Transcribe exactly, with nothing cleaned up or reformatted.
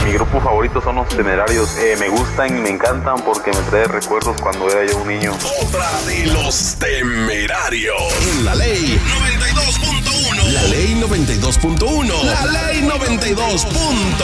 Mi grupo favorito son los Temerarios. Eh, me gustan y me encantan porque me trae recuerdos cuando era yo un niño. Otra de los Temerarios. En la ley noventa y dos punto uno. La ley noventa y dos punto uno. La ley noventa y dos punto